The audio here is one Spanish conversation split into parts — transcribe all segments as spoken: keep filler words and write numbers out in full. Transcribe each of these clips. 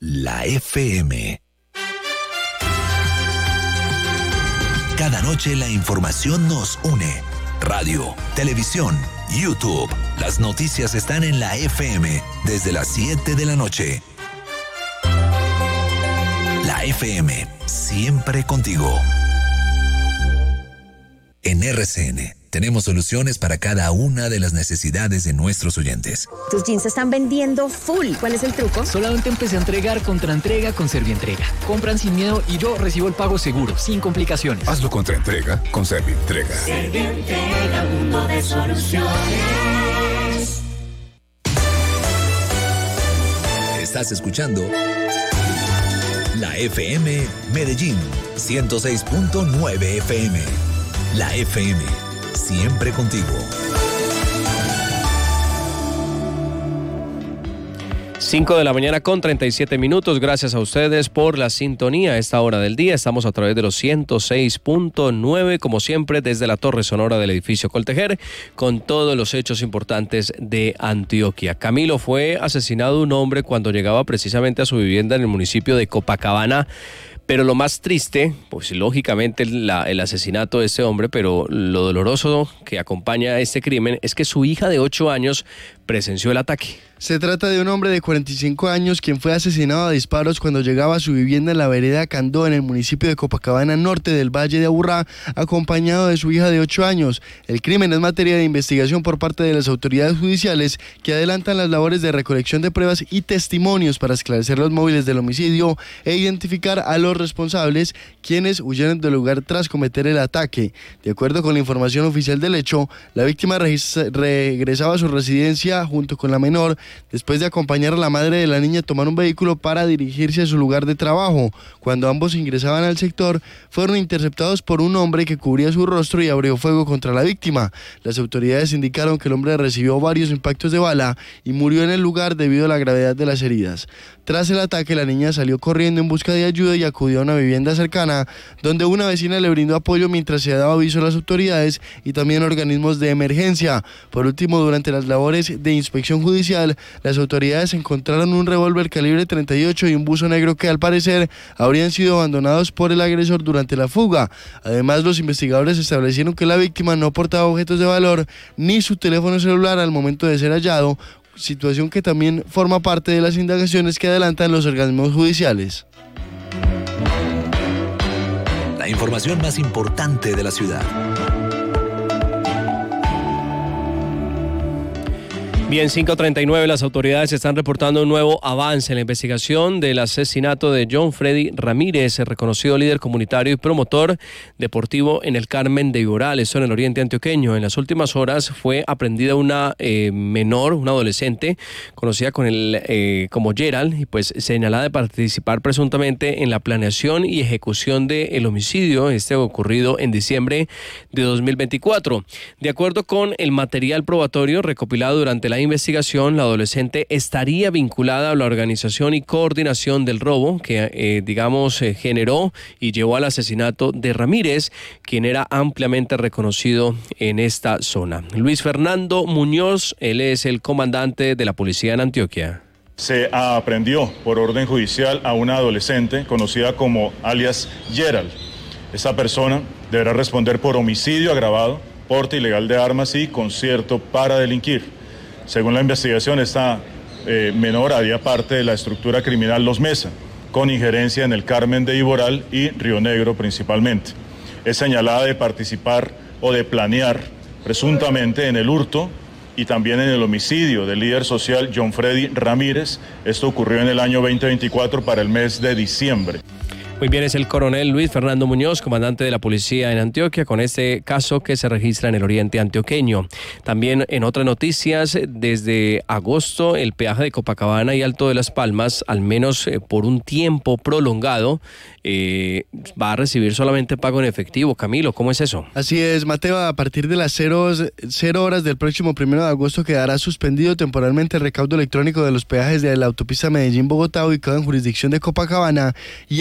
la F M. Cada noche la información nos une. Radio, televisión, YouTube. Las noticias están en la F M desde las siete de la noche. La F M, siempre contigo. En R C N tenemos soluciones para cada una de las necesidades de nuestros oyentes. Tus jeans se están vendiendo full. ¿Cuál es el truco? Solamente empecé a entregar contraentrega con Servientrega. Compran sin miedo y yo recibo el pago seguro, sin complicaciones. Hazlo contraentrega con Servientrega. Servientrega, mundo de soluciones. Estás escuchando la F M Medellín, ciento seis punto nueve F M. La F M, siempre contigo. cinco de la mañana con treinta y siete minutos. Gracias a ustedes por la sintonía a esta hora del día. Estamos a través de los ciento seis punto nueve, como siempre, desde la torre sonora del edificio Coltejer, con todos los hechos importantes de Antioquia. Camilo, fue asesinado un hombre cuando llegaba precisamente a su vivienda en el municipio de Copacabana. Pero lo más triste, pues lógicamente la, el asesinato de este hombre, pero lo doloroso que acompaña a este crimen es que su hija de ocho años presenció el ataque. Se trata de un hombre de cuarenta y cinco años quien fue asesinado a disparos cuando llegaba a su vivienda en la vereda Candó, en el municipio de Copacabana Norte del Valle de Aburrá, acompañado de su hija de ocho años. El crimen es materia de investigación por parte de las autoridades judiciales, que adelantan las labores de recolección de pruebas y testimonios para esclarecer los móviles del homicidio e identificar a los responsables, quienes huyeron del lugar tras cometer el ataque. De acuerdo con la información oficial del hecho, la víctima regresaba a su residencia junto con la menor, después de acompañar a la madre de la niña a tomar un vehículo para dirigirse a su lugar de trabajo. Cuando ambos ingresaban al sector, fueron interceptados por un hombre que cubría su rostro y abrió fuego contra la víctima. Las autoridades indicaron que el hombre recibió varios impactos de bala y murió en el lugar debido a la gravedad de las heridas. Tras el ataque, la niña salió corriendo en busca de ayuda y acudió a una vivienda cercana, donde una vecina le brindó apoyo mientras se daba aviso a las autoridades y también a organismos de emergencia. Por último, durante las labores de inspección judicial, las autoridades encontraron un revólver calibre treinta y ocho y un buzo negro que al parecer habrían sido abandonados por el agresor durante la fuga. Además, los investigadores establecieron que la víctima no portaba objetos de valor ni su teléfono celular al momento de ser hallado, situación que también forma parte de las indagaciones que adelantan los organismos judiciales. La información más importante de la ciudad. Bien, cinco treinta y nueve, las autoridades están reportando un nuevo avance en la investigación del asesinato de John Freddy Ramírez, el reconocido líder comunitario y promotor deportivo en el Carmen de Iboral, esto en el oriente antioqueño. En las últimas horas fue aprendida una eh, menor, una adolescente, conocida con el, eh, como Gerald, y pues señalada de participar presuntamente en la planeación y ejecución del homicidio, este ocurrido en diciembre de dos mil veinticuatro. De acuerdo con el material probatorio recopilado durante la investigación, la adolescente estaría vinculada a la organización y coordinación del robo que, eh, digamos, eh, generó y llevó al asesinato de Ramírez, quien era ampliamente reconocido en esta zona. Luis Fernando Muñoz, él es el comandante de la policía en Antioquia. Se aprehendió por orden judicial a una adolescente conocida como alias Gerald. Esta persona deberá responder por homicidio agravado, porte ilegal de armas y concierto para delinquir. Según la investigación, esta eh, menor haría parte de la estructura criminal Los Mesa, con injerencia en el Carmen de Iboral y Río Negro principalmente. Es señalada de participar o de planear presuntamente en el hurto y también en el homicidio del líder social John Freddy Ramírez. Esto ocurrió en el año veinte veinticuatro para el mes de diciembre. Muy bien, es el coronel Luis Fernando Muñoz, comandante de la policía en Antioquia, con este caso que se registra en el oriente antioqueño. También en otras noticias, desde agosto el peaje de Copacabana y Alto de las Palmas, al menos eh, por un tiempo prolongado, eh, va a recibir solamente pago en efectivo. Camilo, ¿cómo es eso? Así es, Mateo, a partir de las cero, cero horas del próximo primero de agosto quedará suspendido temporalmente el recaudo electrónico de los peajes de la autopista Medellín-Bogotá, ubicado en jurisdicción de Copacabana, y el peaje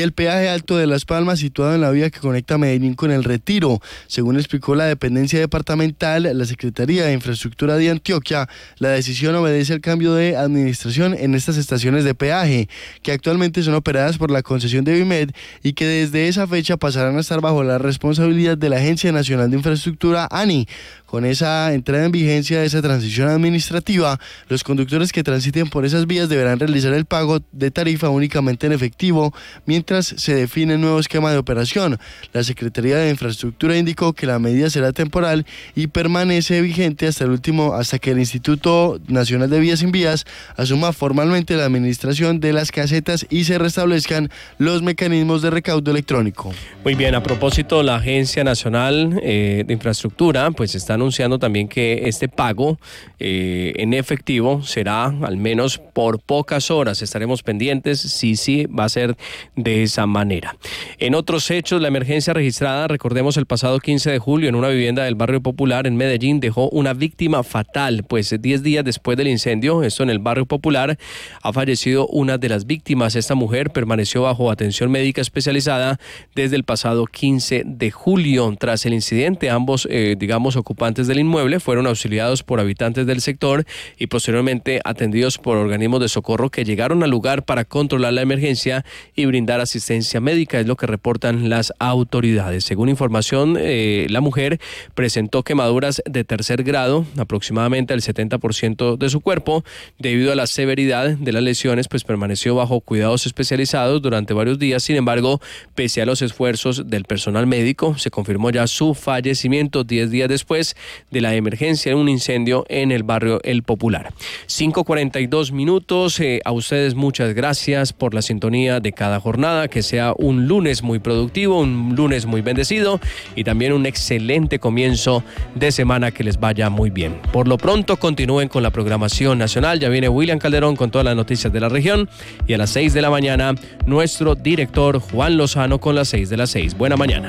peaje alto de Las Palmas, situado en la vía que conecta Medellín con El Retiro. Según explicó la dependencia departamental, la Secretaría de Infraestructura de Antioquia, la decisión obedece al cambio de administración en estas estaciones de peaje, que actualmente son operadas por la concesión de Vimed y que desde esa fecha pasarán a estar bajo la responsabilidad de la Agencia Nacional de Infraestructura, ANI. Con esa entrada en vigencia de esa transición administrativa, los conductores que transiten por esas vías deberán realizar el pago de tarifa únicamente en efectivo, mientras se define el nuevo esquema de operación. La Secretaría de Infraestructura indicó que la medida será temporal y permanece vigente hasta el último, hasta que el Instituto Nacional de Vías y Vías asuma formalmente la administración de las casetas y se restablezcan los mecanismos de recaudo electrónico. Muy bien, a propósito, la Agencia Nacional eh, de Infraestructura pues está anunciando también que este pago eh, en efectivo será al menos por pocas horas. Estaremos pendientes si sí va a ser de esa manera. En otros hechos, la emergencia registrada, recordemos, el pasado quince de julio en una vivienda del barrio Popular en Medellín dejó una víctima fatal, pues diez días después del incendio, esto en el barrio Popular, ha fallecido una de las víctimas. Esta mujer permaneció bajo atención médica especializada desde el pasado quince de julio. Tras el incidente, ambos, eh, digamos, ocupantes del inmueble fueron auxiliados por habitantes del sector y posteriormente atendidos por organismos de socorro que llegaron al lugar para controlar la emergencia y brindar asistencia médica, es lo que reportan las autoridades. Según información, eh, la mujer presentó quemaduras de tercer grado, aproximadamente el setenta por ciento de su cuerpo. Debido a la severidad de las lesiones, pues permaneció bajo cuidados especializados durante varios días. Sin embargo, pese a los esfuerzos del personal médico, se confirmó ya su fallecimiento diez días después de la emergencia en un incendio en el barrio El Popular. cinco cuarenta y dos minutos. Eh, a ustedes muchas gracias por la sintonía de cada jornada. Que sea un lunes muy productivo, un lunes muy bendecido y también un excelente comienzo de semana, que les vaya muy bien. Por lo pronto, continúen con la programación nacional. Ya viene William Calderón con todas las noticias de la región y a las seis de la mañana nuestro director Juan Lozano con las seis de las seis. Buena mañana.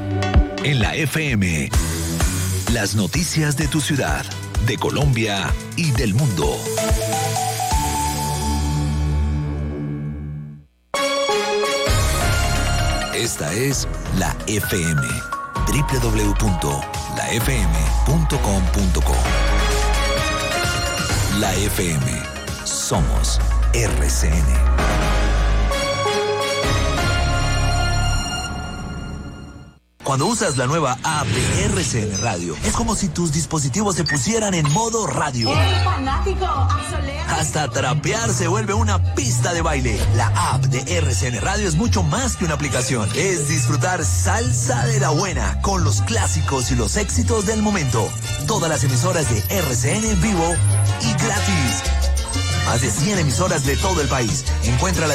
En la F M, las noticias de tu ciudad, de Colombia y del mundo. Esta es la F M, doble u doble u doble u punto la f m punto com punto co. La F M, somos R C N. Cuando usas la nueva app de R C N Radio, es como si tus dispositivos se pusieran en modo radio. ¡Ey, fanático! Hasta trapear se vuelve una pista de baile. La app de R C N Radio es mucho más que una aplicación. Es disfrutar salsa de la buena, con los clásicos y los éxitos del momento. Todas las emisoras de R C N en vivo y gratis. Más de cien emisoras de todo el país. Encuentra